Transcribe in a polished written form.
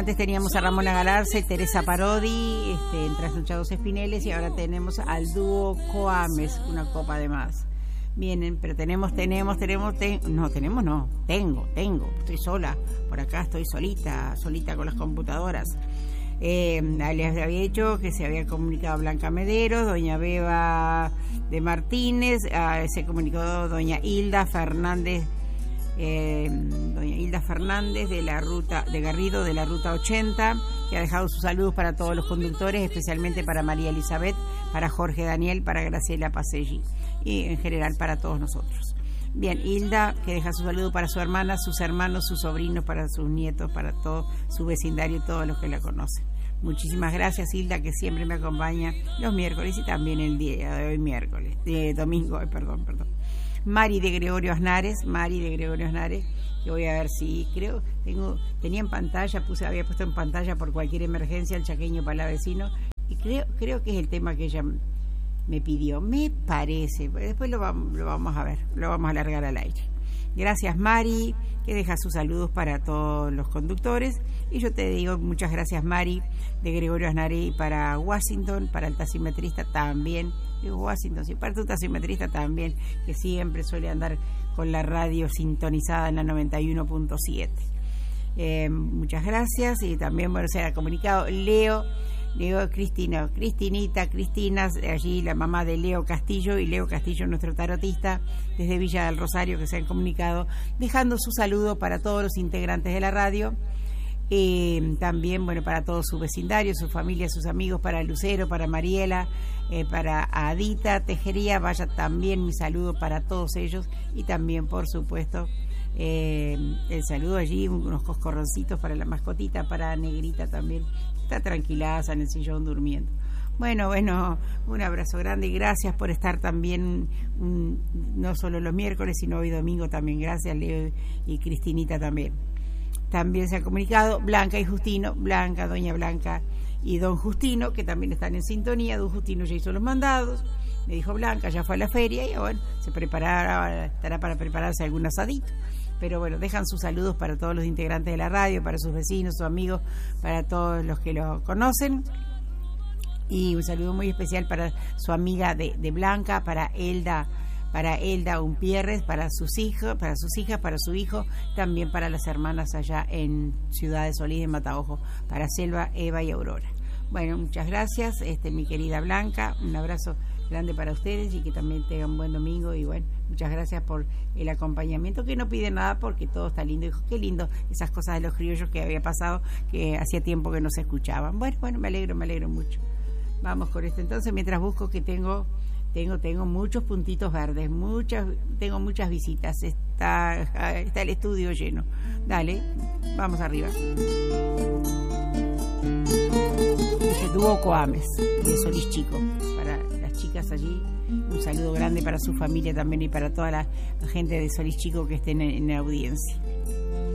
Antes teníamos a Ramona Galarza y Teresa Parodi, en Trasnochados Espineles, y ahora tenemos al dúo Coames, una copa de más. Vienen, pero tengo, estoy sola, por acá estoy solita con las computadoras. Les había dicho que se había comunicado Blanca Mederos, doña Beba de Martínez, se comunicó doña Hilda Fernández de la ruta de Garrido, de la ruta 80, que ha dejado sus saludos para todos los conductores, especialmente para María Elizabeth, para Jorge Daniel, para Graciela Paselli y en general para todos nosotros. Bien, Hilda, que deja su saludo para su hermana, sus hermanos, sus sobrinos, para sus nietos, para todo su vecindario y todos los que la conocen. Muchísimas gracias, Hilda, que siempre me acompaña los miércoles y también el día de hoy domingo, perdón. Mari de Gregorio Aznares, que voy a ver si tenía en pantalla, había puesto en pantalla por cualquier emergencia el chaqueño palavecino, y creo que es el tema que ella me pidió, me parece, después lo vamos a ver, lo vamos a alargar al aire. Gracias, Mari, que deja sus saludos para todos los conductores, y yo te digo muchas gracias, Mari de Gregorio Aznares, y para Washington, para el taximetrista también, para tu taximetrista también, que siempre suele andar con la radio sintonizada en la 91.7. Muchas gracias, y también, se ha comunicado Cristina, allí la mamá de Leo Castillo, y Leo Castillo, nuestro tarotista desde Villa del Rosario, que se han comunicado dejando su saludo para todos los integrantes de la radio, también para todo su vecindario, su familia, sus amigos, para Lucero, para Mariela, para Adita Tejería, vaya también mi saludo para todos ellos, y también por supuesto el saludo allí, unos coscorroncitos para la mascotita, para Negrita también, está tranquilaza en el sillón durmiendo. Bueno, un abrazo grande y gracias por estar también, no solo los miércoles, sino hoy domingo también. Gracias, Leo y Cristinita también. También se han comunicado Blanca y Justino, doña Blanca y don Justino, que también están en sintonía. Don Justino ya hizo los mandados, me dijo Blanca, ya fue a la feria, y bueno, estará para prepararse algún asadito. Pero dejan sus saludos para todos los integrantes de la radio, para sus vecinos, sus amigos, para todos los que lo conocen. Y un saludo muy especial para su amiga de Blanca, para Elda Umpierres, para sus hijas, para su hijo, también para las hermanas allá en Ciudad de Solís de Mataojo, para Selva, Eva y Aurora. Bueno, muchas gracias, mi querida Blanca, un abrazo grande para ustedes y que también tengan un buen domingo, y muchas gracias por el acompañamiento, que no pide nada porque todo está lindo. Dijo, qué lindo esas cosas de los criollos que había pasado, que hacía tiempo que no se escuchaban. Bueno, me alegro mucho. Vamos con esto entonces, mientras busco, que tengo muchos puntitos verdes, tengo muchas visitas, está el estudio lleno. Dale, vamos arriba. Dice dúo Coames de Solís Chico, para las chicas allí, un saludo grande para su familia también, y para toda la gente de Solís Chico que estén en la audiencia.